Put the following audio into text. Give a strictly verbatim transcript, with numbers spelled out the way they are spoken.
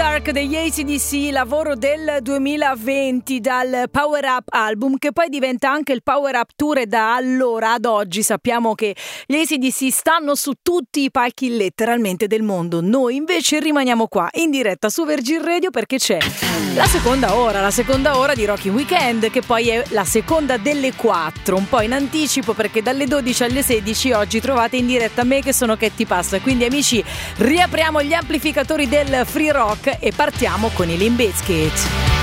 Dark degli A C D C, lavoro del duemilaventi dal Power Up album, che poi diventa anche il Power Up Tour, e da allora ad oggi sappiamo che gli A C D C stanno su tutti i palchi letteralmente del mondo. Noi invece rimaniamo qua in diretta su Virgin Radio perché c'è la seconda ora, la seconda ora di Rocking Weekend, che poi è la seconda delle quattro, un po' in anticipo perché dalle dodici alle sedici oggi trovate in diretta me che sono Ketty Pasta. Quindi amici, riapriamo gli amplificatori del free rock e partiamo con i Limp Bizkit.